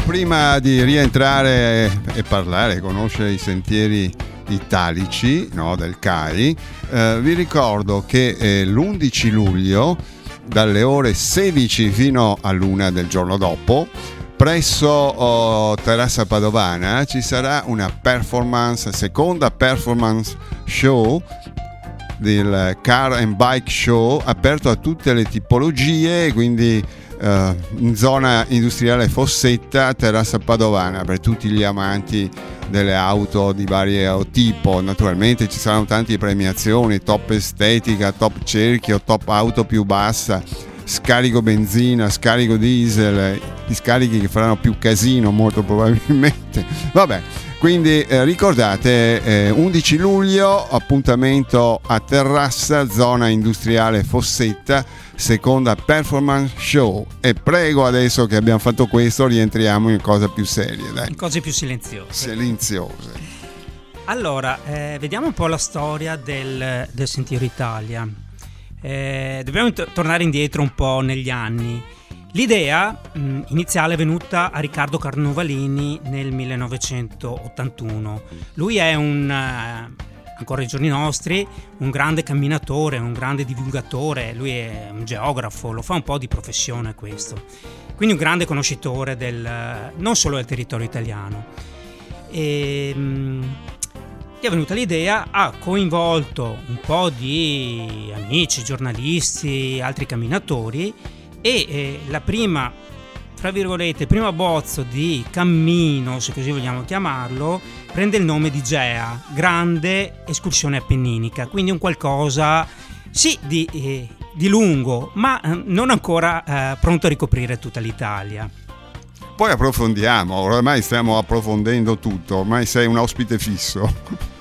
prima di rientrare e parlare, conoscere i sentieri italici, no, del CAI, vi ricordo che l'11 luglio dalle ore 16 fino all'1 del giorno dopo presso Terrazza Padovana ci sarà una seconda performance show del Car and Bike Show, aperto a tutte le tipologie, quindi in zona industriale Fossetta, Terrazza Padovana, per tutti gli amanti delle auto di vario tipo. Naturalmente ci saranno tante premiazioni, top estetica, top cerchio, top auto più bassa, scarico benzina, scarico diesel, gli scarichi che faranno più casino molto probabilmente. Vabbè, quindi ricordate 11 luglio appuntamento a Terrassa, zona industriale Fossetta, seconda performance show. E prego, adesso che abbiamo fatto questo, rientriamo in cose più serie, dai. In cose più silenziose. Allora, vediamo un po' la storia del Sentiero Italia. Dobbiamo tornare indietro un po' negli anni. L'idea iniziale è venuta a Riccardo Carnovalini nel 1981. Lui è ancora ai giorni nostri, un grande camminatore, un grande divulgatore. Lui è un geografo, lo fa un po' di professione questo. Quindi un grande conoscitore non solo del territorio italiano. È venuta l'idea, ha coinvolto un po' di amici, giornalisti, altri camminatori, e la prima, tra virgolette, primo abbozzo di cammino, se così vogliamo chiamarlo, prende il nome di GEA, Grande Escursione Appenninica, quindi un qualcosa sì di lungo, ma non ancora pronto a ricoprire tutta l'Italia. Poi approfondiamo, ormai stiamo approfondendo tutto, ormai sei un ospite fisso.